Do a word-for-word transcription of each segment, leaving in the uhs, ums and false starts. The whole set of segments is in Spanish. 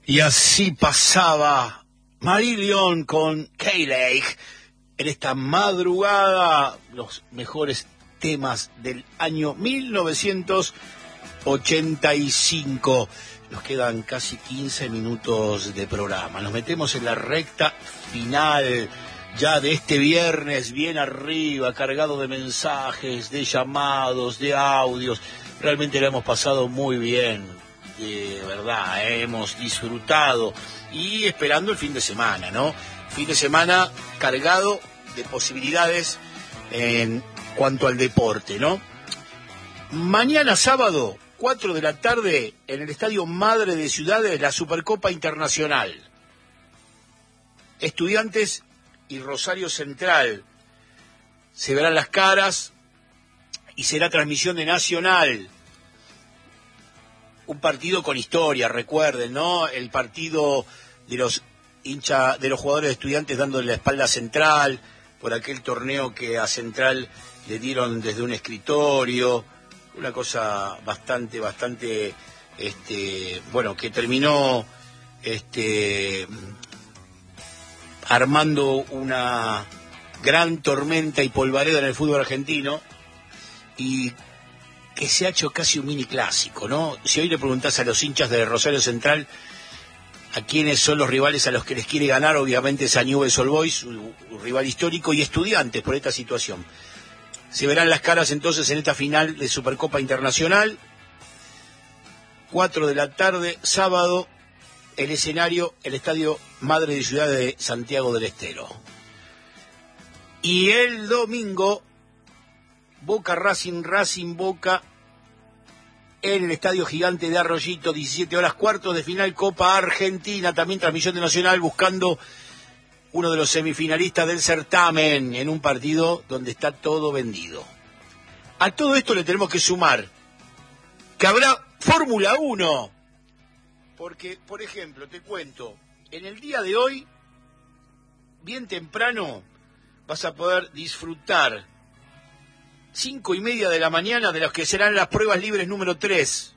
Y así pasaba Marillion con K-Lake en esta madrugada, los mejores temas del año mil novecientos ochenta y cinco. Nos quedan casi quince minutos de programa. Nos metemos en la recta final ya de este viernes, bien arriba, cargado de mensajes, de llamados, de audios. Realmente lo hemos pasado muy bien, de verdad, ¿eh? Hemos disfrutado y esperando el fin de semana, ¿no? Fin de semana cargado de posibilidades en cuanto al deporte, ¿no? Mañana sábado, cuatro de la tarde, en el Estadio Madre de Ciudades, la Supercopa Internacional. Estudiantes y Rosario Central. Se verán las caras y será transmisión de Nacional. Un partido con historia, recuerden, ¿no? El partido de los hinchas, de los jugadores de Estudiantes dándole la espalda a Central, por aquel torneo que a Central le dieron desde un escritorio. Una cosa bastante, bastante, este, bueno, que terminó, este, armando una gran tormenta y polvareda en el fútbol argentino y que se ha hecho casi un mini clásico, ¿no? Si hoy le preguntás a los hinchas de Rosario Central a quiénes son los rivales a los que les quiere ganar, obviamente es a Newell's Old Boys, un rival histórico, y Estudiantes por esta situación. Se verán las caras entonces en esta final de Supercopa Internacional. Cuatro de la tarde, sábado, el escenario, el Estadio Madre de Ciudad de Santiago del Estero. Y el domingo, Boca Racing, Racing Boca, en el Estadio Gigante de Arroyito, diecisiete horas, cuartos de final, Copa Argentina, también transmisión de Nacional, buscando uno de los semifinalistas del certamen, en un partido donde está todo vendido. A todo esto le tenemos que sumar que habrá Fórmula uno, porque, por ejemplo, te cuento, en el día de hoy, bien temprano, vas a poder disfrutar cinco y media de la mañana de las que serán las pruebas libres número tres.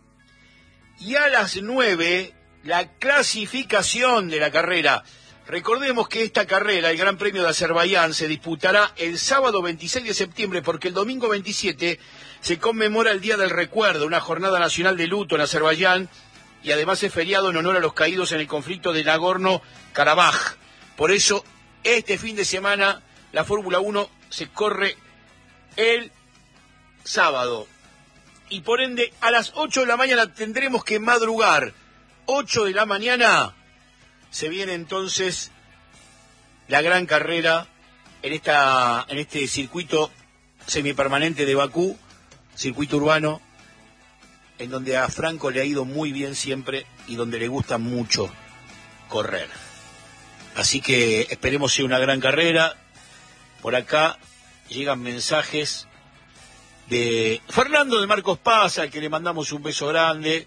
Y a las nueve, la clasificación de la carrera. Recordemos que esta carrera, el Gran Premio de Azerbaiyán, se disputará el sábado veintiséis de septiembre, porque el domingo veintisiete se conmemora el Día del Recuerdo, una jornada nacional de luto en Azerbaiyán, y además es feriado en honor a los caídos en el conflicto de Nagorno-Karabaj. Por eso, este fin de semana, la Fórmula uno se corre el sábado. Y por ende, a las ocho de la mañana tendremos que madrugar. ocho de la mañana se viene entonces la gran carrera en esta en este circuito semipermanente de Bakú, circuito urbano, en donde a Franco le ha ido muy bien siempre y donde le gusta mucho correr. Así que esperemos sea una gran carrera. Por acá llegan mensajes de Fernando de Marcos Paz, al que le mandamos un beso grande,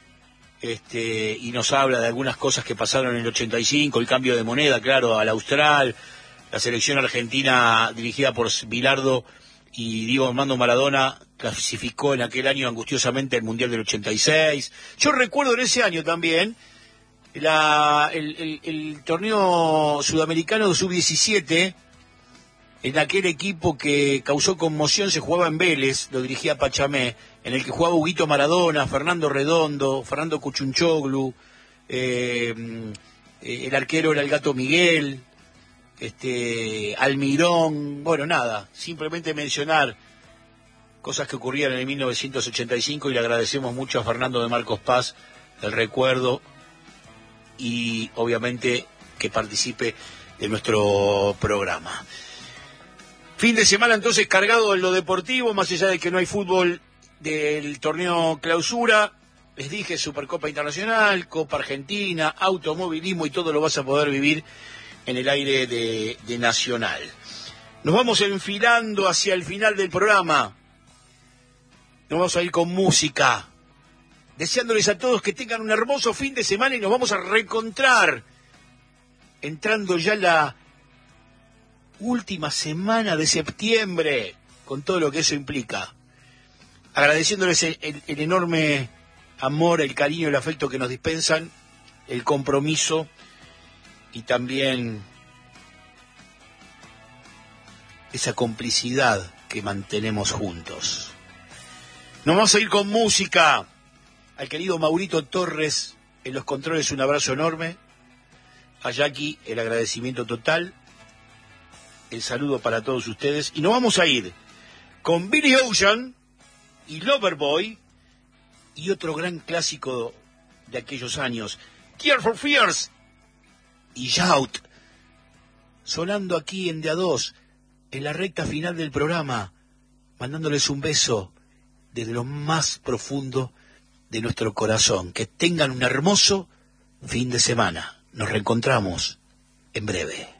este, y nos habla de algunas cosas que pasaron en el ochenta y cinco, el cambio de moneda, claro, al austral, la selección argentina dirigida por Bilardo y Diego Armando Maradona clasificó en aquel año angustiosamente el Mundial del ochenta y seis. Yo recuerdo en ese año también la, el, el, el torneo sudamericano de sub diecisiete, en aquel equipo que causó conmoción. Se jugaba en Vélez, lo dirigía Pachamé, en el que jugaba Huguito Maradona, Fernando Redondo, Fernando Cuchunchoglu, eh, el arquero era el Gato Miguel, este, Almirón, bueno, nada, simplemente mencionar cosas que ocurrían en el mil novecientos ochenta y cinco, y le agradecemos mucho a Fernando de Marcos Paz el recuerdo y obviamente que participe de nuestro programa. Fin de semana entonces cargado en lo deportivo, más allá de que no hay fútbol del torneo clausura. Les dije Supercopa Internacional, Copa Argentina, automovilismo, y todo lo vas a poder vivir en el aire de, de Nacional. Nos vamos enfilando hacia el final del programa. Nos vamos a ir con música, deseándoles a todos que tengan un hermoso fin de semana, y nos vamos a reencontrar entrando ya la última semana de septiembre, con todo lo que eso implica. Agradeciéndoles el, el, el enorme amor, el cariño, el afecto que nos dispensan, el compromiso y también esa complicidad que mantenemos juntos. Nos vamos a ir con música. Al querido Maurito Torres en los controles, un abrazo enorme. A Jackie, el agradecimiento total. El saludo para todos ustedes. Y nos vamos a ir con Billy Ocean y Loverboy y otro gran clásico de aquellos años, Tears for Fears y Shout, sonando aquí en De A Dos, en la recta final del programa, mandándoles un beso desde lo más profundo de nuestro corazón. Que tengan un hermoso fin de semana. Nos reencontramos en breve.